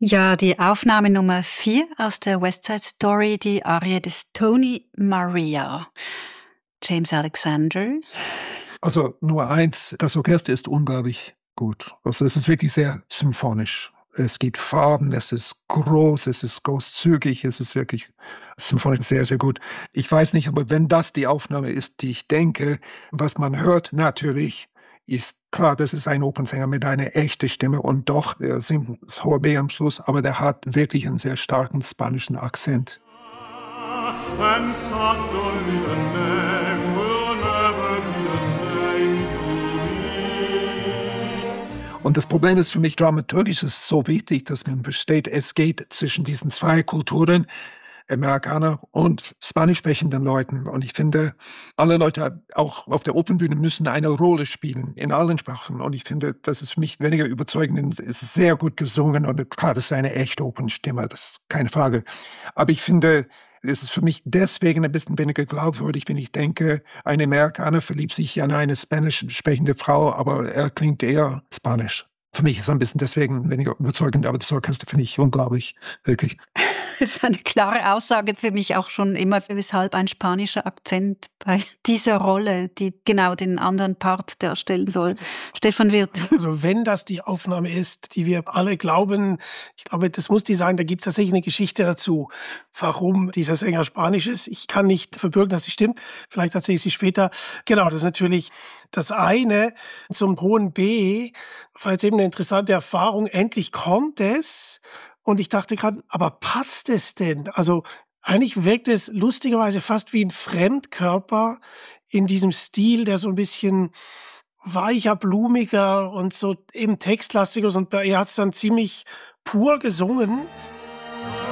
Ja, die Aufnahme Nummer 4 aus der West Side Story, die Arie des Tony Maria. James Alexander. Also Nummer 1, das Orchester ist unglaublich gut. Also es ist wirklich sehr symphonisch. Es gibt Farben, es ist groß, es ist großzügig, es ist wirklich symphonisch sehr, sehr gut. Ich weiß nicht, aber wenn das die Aufnahme ist, die ich denke, was man hört natürlich, ist klar, das ist ein Opernsänger mit einer echten Stimme und doch, der singt das hohe B am Schluss, aber der hat wirklich einen sehr starken spanischen Akzent. Und das Problem ist für mich, dramaturgisch ist so wichtig, dass man versteht, es geht zwischen diesen zwei Kulturen, Amerikaner und spanisch sprechenden Leuten. Und ich finde, alle Leute auch auf der Opernbühne müssen eine Rolle spielen in allen Sprachen. Und ich finde, das ist für mich weniger überzeugend. Es ist sehr gut gesungen und klar, das ist eine echte Opernstimme, das ist keine Frage. Aber ich finde, es ist für mich deswegen ein bisschen weniger glaubwürdig, wenn ich denke, ein Amerikaner verliebt sich in eine spanisch sprechende Frau, aber er klingt eher spanisch. Für mich ist es ein bisschen deswegen weniger überzeugend, aber das Orchester finde ich unglaublich, wirklich. Das ist eine klare Aussage für mich auch schon immer, weshalb ein spanischer Akzent bei dieser Rolle, die genau den anderen Part darstellen soll. Stefan Wirth. Also wenn das die Aufnahme ist, die wir alle glauben, ich glaube, das muss die sein, da gibt es tatsächlich eine Geschichte dazu, warum dieser Sänger Spanisch ist. Ich kann nicht verbürgen, dass sie stimmt. Vielleicht erzähle ich sie später. Genau, das ist natürlich das eine. Zum hohen B war jetzt eben eine interessante Erfahrung. Endlich kommt es. Und ich dachte gerade, aber passt es denn? Also eigentlich wirkt es lustigerweise fast wie ein Fremdkörper in diesem Stil, der so ein bisschen weicher, blumiger und so eben textlastiger ist. Und er hat es dann ziemlich pur gesungen.